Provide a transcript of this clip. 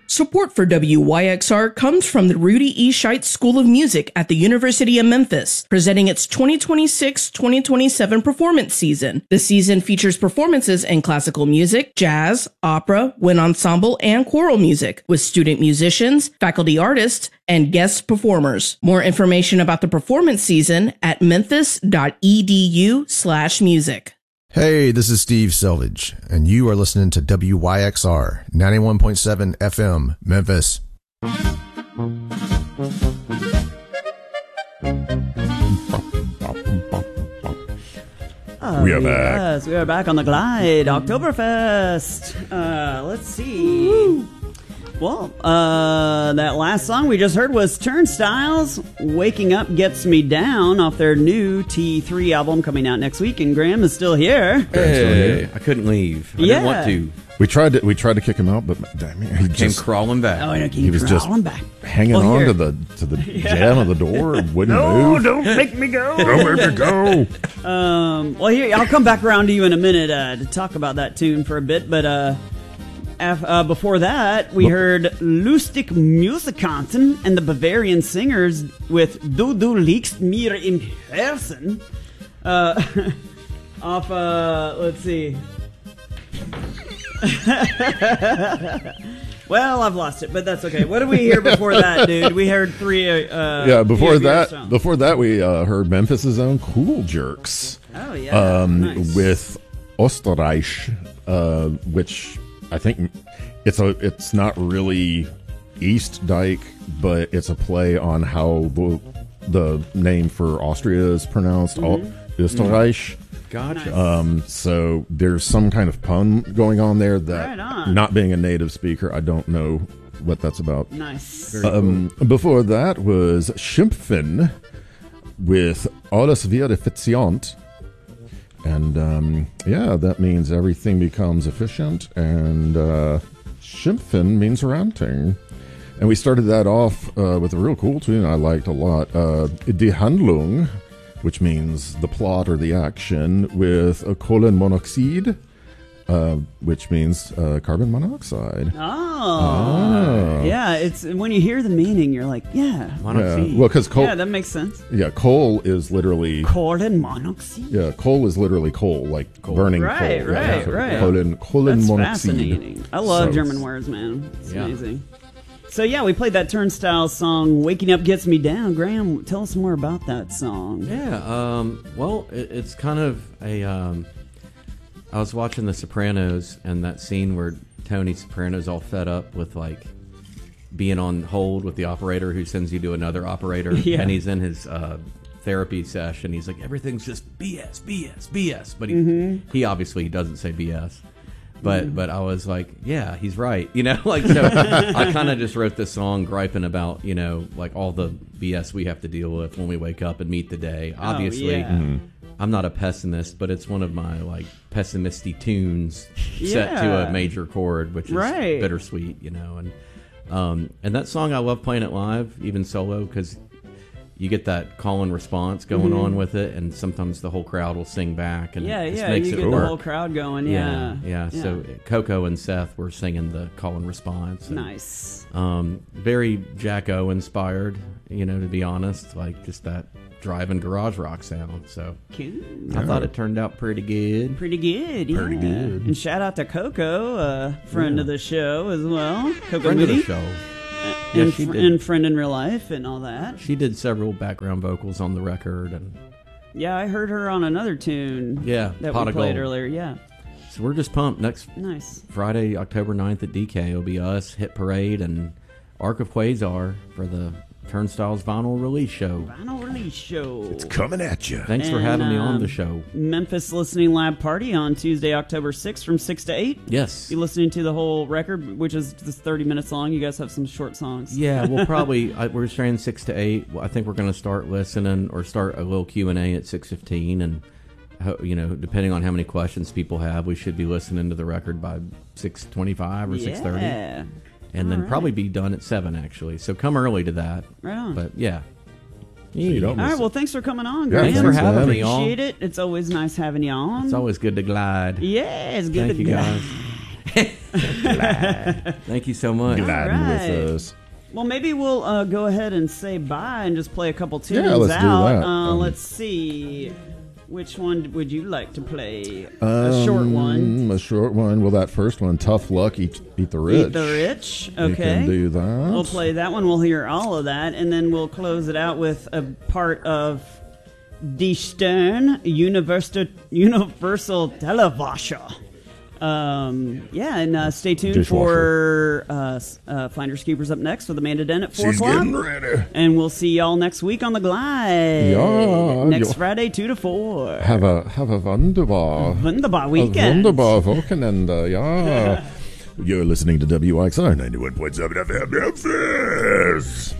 Support for WYXR comes from the Rudy E. Scheitz School of Music at the University of Memphis, presenting its 2026-2027 performance season. The season features performances in classical music, jazz, opera, wind ensemble, and choral music, with student musicians, faculty artists, and guest performers. More information about the performance season at memphis.edu/music. Hey, this is Steve Selvage, and you are listening to WYXR 91.7 FM, Memphis. We are back. Yes, we are back on the Glide. Oktoberfest. Let's see. Woo. Well, that last song we just heard was Turnstiles, Waking Up Gets Me Down, off their new T3 album coming out next week, and Graham is still here. Hey, I couldn't leave. I didn't want to. We tried to kick him out, but damn it, he came crawling back. Oh, he was just back. hanging on to the jam of the door and wouldn't move. No, don't make me go. Don't make me go. Well, here, I'll come back around to you in a minute to talk about that tune for a bit, but before that, we heard Lustig Musikanten and the Bavarian Singers with Du liegst mir im Herzen. Off, let's see. Well, I've lost it, but that's okay. What did we hear before that, dude? We heard three. Before that, we heard Memphis' own Cool Jerks. Oh yeah, nice. With Österreich, which I think it's not really East Dyke, but it's a play on how the name for Austria is pronounced, Österreich. Gotcha. Nice. So there's some kind of pun going on there that, not being a native speaker, I don't know what that's about. Nice. Cool. Before that was Schimpfen with Alles wird effizient. And, that means everything becomes efficient, and Schimpfen means ranting. And we started that off with a real cool tune I liked a lot, Die Handlung, which means the plot or the action, with a Kohlenmonoxid, which means carbon monoxide. Oh. Yeah, it's when you hear the meaning, you're like, monoxide. Well, because coal... Yeah, that makes sense. Yeah, coal is literally... Kohlenmonoxid? Yeah, coal is literally coal, like burning coal. Right. Kohlenmonoxid. That's fascinating. I love German words, man. It's amazing. So, we played that Turnstile song, Waking Up Gets Me Down. Graham, tell us more about that song. Yeah, it's kind of a... I was watching The Sopranos, and that scene where Tony Soprano's all fed up with, like, being on hold with the operator who sends you to another operator. Yeah. And he's in his therapy session. He's like, everything's just BS. But he obviously doesn't say BS. But I was like, yeah, he's right. So I kind of just wrote this song griping about, like all the BS we have to deal with when we wake up and meet the day. Obviously, I'm not a pessimist, but it's one of my like pessimisty tunes set to a major chord, which is bittersweet, and that song I love playing it live, even solo, because you get that call and response going on with it, and sometimes the whole crowd will sing back, and it makes you it get work. The whole crowd going. Yeah. So Coco and Seth were singing the call and response. And, nice. Very Jack-O inspired, to be honest, like just that driving garage rock sound. So cool. I thought it turned out pretty good. Pretty good. And shout out to Coco, friend of the show as well. Coco friend Moody. of the show. And friend in real life and all that. She did several background vocals on the record, and I heard her on another tune. Yeah, that Pot we of played Gold. earlier. Yeah. So we're just pumped. Next Friday, October 9th at DK, it'll be us, Hit Parade, and Arc of Quasar for the Turnstiles vinyl release show. It's coming at you. Thanks for having me on the show. Memphis Listening Lab Party on Tuesday, October 6th from 6 to 8. Yes. You listening to the whole record, which is just 30 minutes long. You guys have some short songs. Yeah, we'll probably, we're saying 6 to 8. I think we're going to start listening or start a little Q&A at 6:15, and depending on how many questions people have, we should be listening to the record by 6:25 or 6:30. Yeah. And then probably be done at 7, actually. So come early to that. Right on. But, yeah. So you don't All right, miss well, it. thanks for coming on, Yeah, Graham. Thanks for having me, y'all. Appreciate it. It's always nice having you on. It's always good to glide. Yeah, it's good Thank to you, glide. guys. Thank you so much. Glad All right. with us. Well, maybe we'll go ahead and say bye and just play a couple tunes Yeah, let's do out. that. Let's see. Which one would you like to play? A short one. A short one. Well, that first one, Tough Luck, Eat the Rich. Eat the Rich. We Okay. can do that. We'll play that one. We'll hear all of that. And then we'll close it out with a part of Die Stern Universal Televacha. And stay tuned Dishwasher. for Finders Keepers up next with Amanda Den at 4 She's o'clock. getting ready. And we'll see y'all next week on the Glide. Ja, next ja. Friday, 2 to 4. Have a wunderbar. Wunderbar weekend. Wunderbar Wochenende, ja. You're listening to WXR 91.7 FM Memphis.